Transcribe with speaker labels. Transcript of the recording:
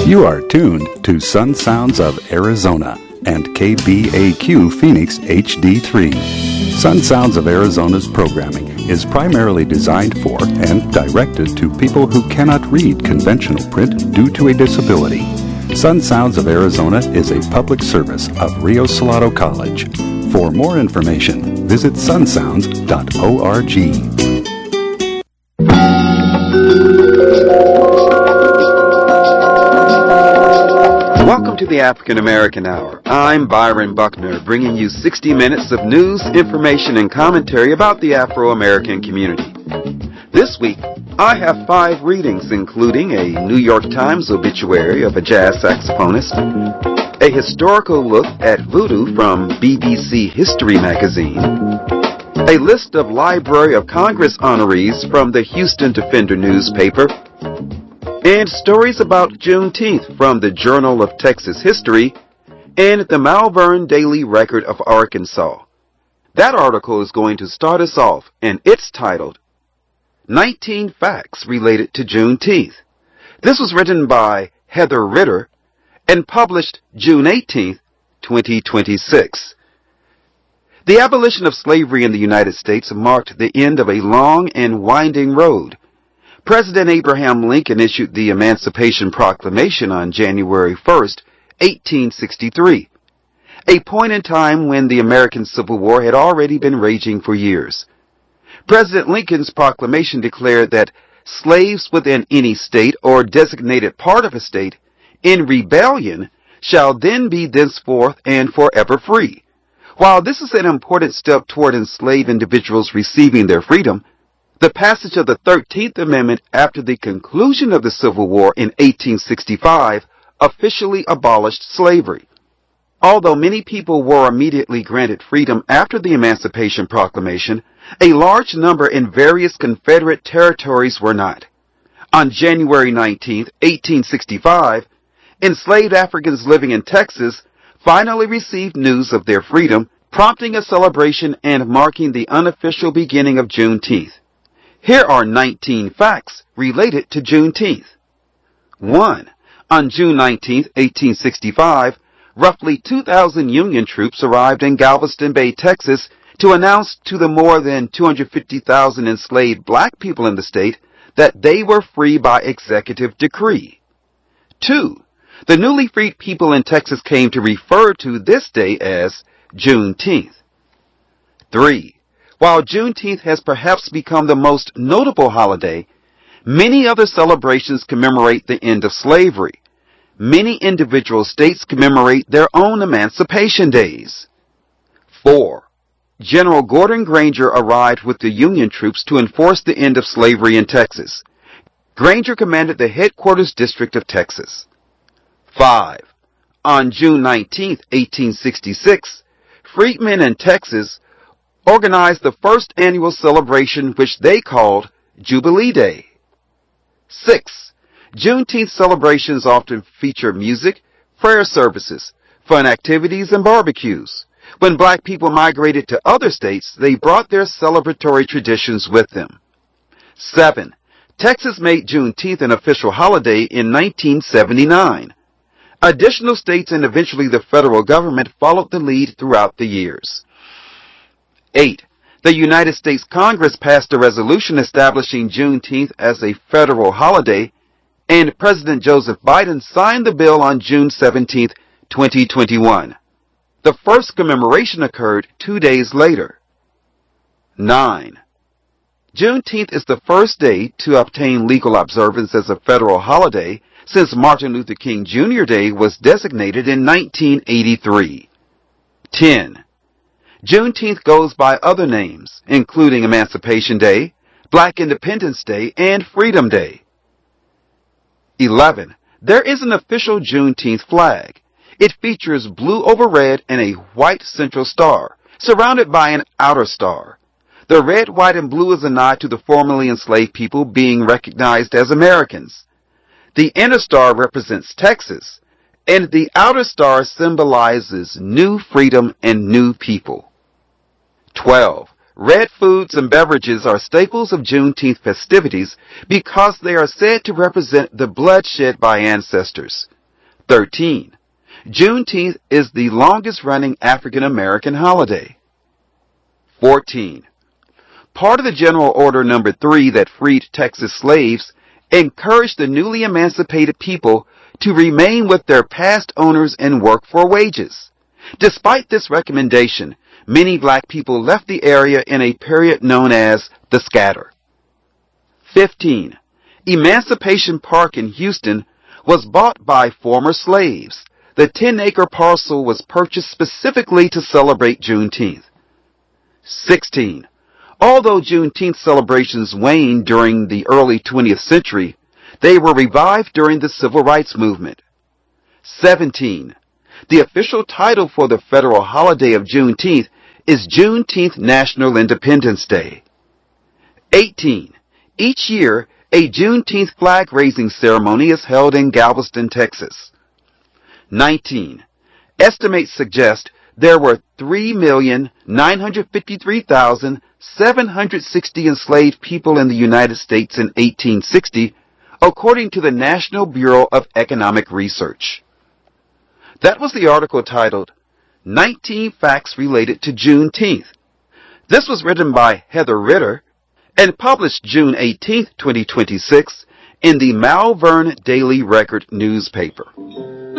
Speaker 1: You are tuned to Sun Sounds of Arizona and KBAQ Phoenix HD3. Sun Sounds of Arizona's programming is primarily designed for and directed to people who cannot read conventional print due to a disability. Sun Sounds of Arizona is a public service of Rio Salado College. For more information, visit sunsounds.org.
Speaker 2: Welcome to the African American Hour. I'm Byron Buckner, bringing you 60 minutes of news, information, and commentary about the Afro-American community. This week, I have 5 readings, including a New York Times obituary of a jazz saxophonist, a historical look at voodoo from BBC History magazine, a list of Library of Congress honorees from the Houston Defender newspaper, and stories about Juneteenth from the Journal of Texas History and the Malvern Daily Record of Arkansas. That article is going to start us off, and it's titled 19 Facts Related to Juneteenth. This was written by Heather Ritter and published June 18, 2026. The abolition of slavery in the United States marked the end of a long and winding road. President Abraham Lincoln issued the Emancipation Proclamation on January 1, 1863, a point in time when the American Civil War had already been raging for years. President Lincoln's proclamation declared that slaves within any state or designated part of a state in rebellion shall then be thenceforth and forever free. While this is an important step toward enslaved individuals receiving their freedom, the passage of the 13th Amendment after the conclusion of the Civil War in 1865 officially abolished slavery. Although many people were immediately granted freedom after the Emancipation Proclamation, a large number in various Confederate territories were not. On January 19, 1865, enslaved Africans living in Texas finally received news of their freedom, prompting a celebration and marking the unofficial beginning of Juneteenth. Here are 19 facts related to Juneteenth. 1. On June 19, 1865, roughly 2,000 Union troops arrived in Galveston Bay, Texas, to announce to the more than 250,000 enslaved black people in the state that they were free by executive decree. 2. The newly freed people in Texas came to refer to this day as Juneteenth. 3. While Juneteenth has perhaps become the most notable holiday, many other celebrations commemorate the end of slavery. Many individual states commemorate their own emancipation days. 4. General Gordon Granger arrived with the Union troops to enforce the end of slavery in Texas. Granger commanded the headquarters district of Texas. 5. On June 19, 1866, freedmen in Texas organized the first annual celebration which they called Jubilee Day. 6. Juneteenth celebrations often feature music, prayer services, fun activities, and barbecues. When black people migrated to other states, they brought their celebratory traditions with them. 7. Texas made Juneteenth an official holiday in 1979. Additional states and eventually the federal government followed the lead throughout the years. 8. The United States Congress passed a resolution establishing Juneteenth as a federal holiday, and President Joseph Biden signed the bill on June 17, 2021. The first commemoration occurred 2 days later. 9. Juneteenth is the first day to obtain legal observance as a federal holiday since Martin Luther King Jr. Day was designated in 1983. 10. Juneteenth goes by other names, including Emancipation Day, Black Independence Day, and Freedom Day. 11. There is an official Juneteenth flag. It features blue over red and a white central star, surrounded by an outer star. The red, white, and blue is a nod to the formerly enslaved people being recognized as Americans. The inner star represents Texas, and the outer star symbolizes new freedom and new people. 12. Red foods and beverages are staples of Juneteenth festivities because they are said to represent the blood shed by ancestors. 13. Juneteenth is the longest-running African American holiday. 14. Part of the General Order No. 3 that freed Texas slaves encouraged the newly emancipated people to remain with their past owners and work for wages. Despite this recommendation, many black people left the area in a period known as the Scatter. 15. Emancipation Park in Houston was bought by former slaves. The 10-acre parcel was purchased specifically to celebrate Juneteenth. 16. Although Juneteenth celebrations waned during the early 20th century, they were revived during the Civil Rights Movement. 17. The official title for the federal holiday of Juneteenth is Juneteenth National Independence Day. 18. Each year, a Juneteenth flag-raising ceremony is held in Galveston, Texas. 19. Estimates suggest there were 3,953,760 enslaved people in the United States in 1860, according to the National Bureau of Economic Research. That was the article titled, 19 Facts Related to Juneteenth. This was written by Heather Ritter and published June 18, 2026, in the Malvern Daily Record newspaper.